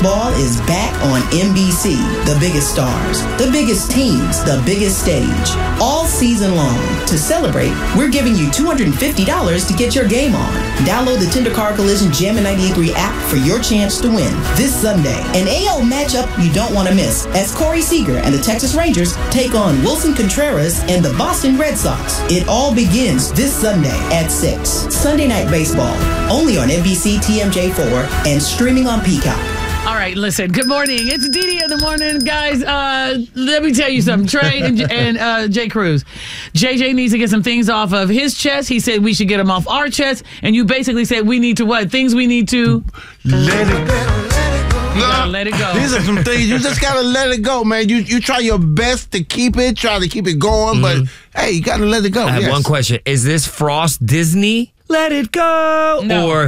Baseball is back on NBC. The biggest stars, the biggest teams, the biggest stage. All season long. To celebrate, we're giving you $250 to get your game on. Download the Tender Car Collision Jammin' 98.3 app for your chance to win this Sunday. An AL matchup you don't want to miss as Corey Seager and the Texas Rangers take on Wilson Contreras and the Boston Red Sox. It all begins this Sunday at 6. Sunday Night Baseball, only on NBC TMJ4 and streaming on Peacock. All right, listen. Good morning. It's Dee in the morning, guys. Let me tell you something. Trey and Jay Cruz. JJ needs to get some things off of his chest. He said we should get them off our chest. And you basically said we need to what? Things we need to let it go. You gotta let it go. These are some things you just gotta let it go, man. You try your best to keep it, try to keep it going, but hey, you gotta let it go. I have one question. Is this Frost Disney? Let it go. No. Or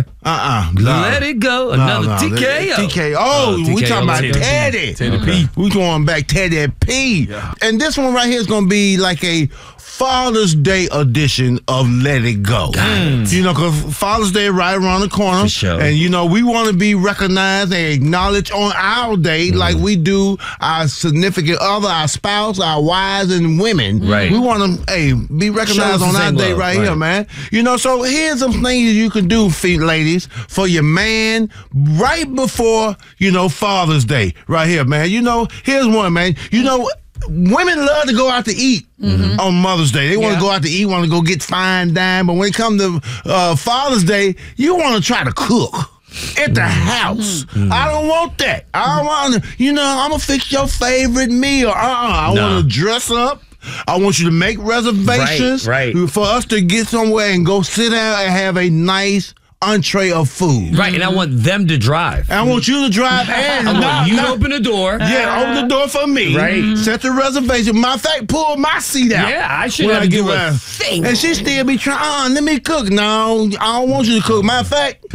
let it go. Another TKO. TKO. We talking about Teddy. Teddy P. We going back Teddy P. Yeah. And this one right here is gonna be like a Father's Day edition of Let It Go. You know, because Father's Day right around the corner. For sure. And, you know, we want to be recognized and acknowledged on our day like we do our significant other, our spouse, our wives, and women. Right. We want to, be recognized on our day right here, man. You know, so here's some things you can do, ladies, for your man right before, you know, Father's Day right here, man. You know, here's one, man. You know, women love to go out to eat on Mother's Day. They want to go out to eat, want to go get fine dine. But when it comes to Father's Day, you want to try to cook at the house. I don't want that. I don't want to, you know, I'm going to fix your favorite meal. I want to dress up. I want you to make reservations for us to get somewhere and go sit down and have a nice entree of food. Right, and I want them to drive. I want you to drive and I want you to open the door. Yeah, open the door for me. Right. Set the reservation. Matter of fact, pull my seat out. Yeah, I should have to do a thing. And she still be trying, let me cook. No, I don't want you to cook. Matter of fact,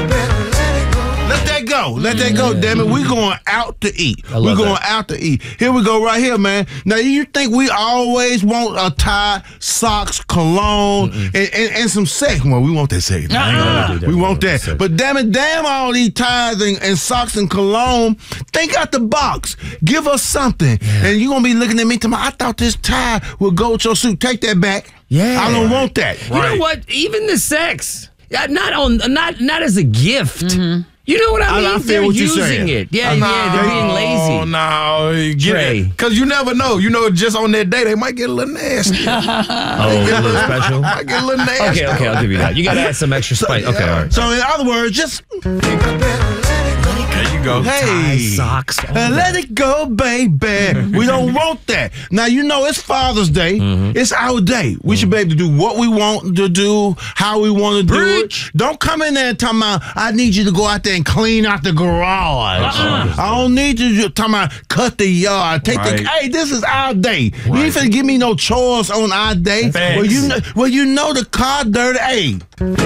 let that go. Let that go, damn it. We're going out to eat. We're going out to eat. Here we go right here, man. Now, you think we always want a tie, socks, cologne, and some sex? Well, we want that sex. We want that. But damn all these ties and socks and cologne, think out the box. Give us something. And you're going to be looking at me tomorrow, I thought this tie would go with your suit. Take that back. Yeah. I don't want that. You know what? Even the sex. Not as a gift. You know what I mean? I feel what you're saying. It. Yeah, they're being lazy. No, Trey. Because you never know. You know, just on that day, they might get a little nasty. Get a little special? Might get a little nasty. Okay, I'll give you that. You got to add some extra spice. Okay, all right. So in other words, just... There you go. Hey, socks. Let it go, baby. We don't want that. Now, you know, it's Father's Day. It's our day. We should be able to do what we want to do, how we want to do it. Don't come in there and tell me, I need you to go out there and clean out the garage. I don't need you to tell me, cut the yard. Hey, this is our day. You ain't finna give me no chores on our day. Well, you know the car dirty. Hey.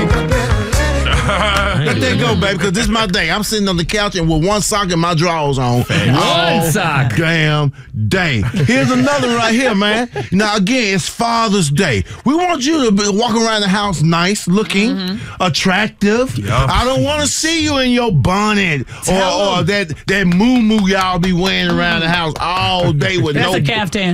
Let that go, baby, because this is my day. I'm sitting on the couch and with one sock and my drawers on. One sock. Damn day. Here's another right here, man. Now, again, it's Father's Day. We want you to be walking around the house nice, looking, attractive. I don't want to see you in your bonnet or that moo-moo y'all be wearing around the house all day with That's a caftan.